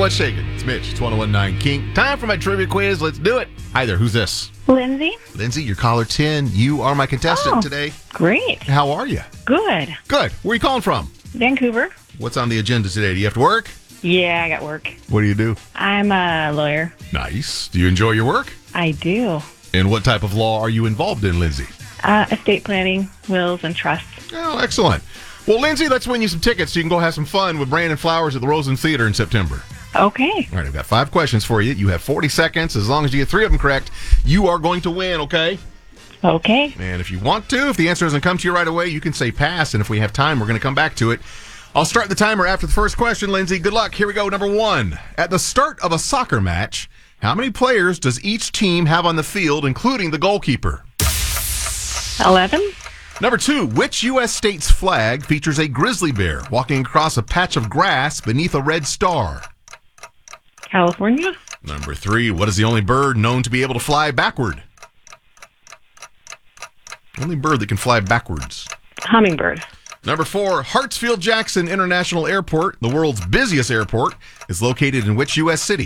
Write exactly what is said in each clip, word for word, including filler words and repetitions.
what's shaking? It's Mitch. It's one oh one point nine King. Time for my trivia quiz. Let's do it. Hi there. Who's this? Lindsay. Lindsay, you're caller ten. You are my contestant Oh, today. Great. How are you? Good. Good. Where are you calling from? Vancouver. What's on the agenda today? Do you have to work? Yeah, I got work. What do you do? I'm a lawyer. Nice. Do you enjoy your work? I do. And what type of law are you involved in, Lindsay? Uh, estate planning, wills, and trusts. Oh, excellent. Well, Lindsay, let's win you some tickets so you can go have some fun with Brandon Flowers at the Rosen Theater in September. Okay. All right, I've got five questions for you. You have forty seconds. As long as you get three of them correct, you are going to win, okay? Okay. And if you want to, if the answer doesn't come to you right away, you can say pass, and if we have time, we're going to come back to it. I'll start the timer after the first question, Lindsay. Good luck. Here we go. Number one. At the start of a soccer match, how many players does each team have on the field, including the goalkeeper? eleven. Number two. Which U S state's flag features a grizzly bear walking across a patch of grass beneath a red star? California. Number three. What is the only bird known to be able to fly backward? Only bird that can fly backwards. Hummingbird. Number four, Hartsfield-Jackson International Airport, the world's busiest airport, is located in which U S city?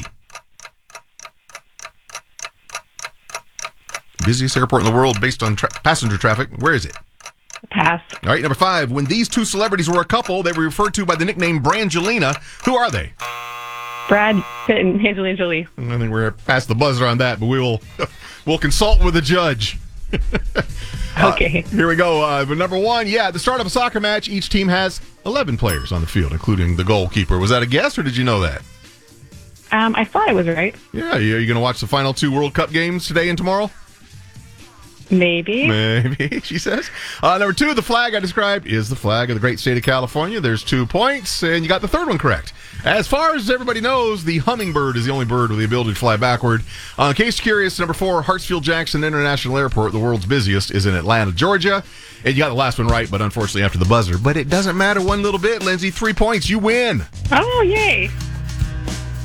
Busiest airport in the world based on tra- passenger traffic. Where is it? Pass. All right, number five, when these two celebrities were a couple, they were referred to by the nickname Brangelina. Who are they? Brad Pitt and Angelina Jolie. I think we're past the buzzer on that, but we will we'll consult with the judge. Okay. Uh, here we go. Uh, but number one, yeah, at the start of a soccer match, each team has eleven players on the field, including the goalkeeper. Was that a guess, or did you know that? Um, I thought I was right. Yeah, are you going to watch the final two World Cup games today and tomorrow? Maybe. Maybe, she says. Uh, number two, the flag I described is the flag of the great state of California. There's two points, and you got the third one correct. As far as everybody knows, the hummingbird is the only bird with the ability to fly backward. Uh, in case you're curious, number four, Hartsfield-Jackson International Airport, the world's busiest, is in Atlanta, Georgia. And you got the last one right, but unfortunately after the buzzer. But it doesn't matter one little bit, Lindsay. Three points, you win. Oh, yay.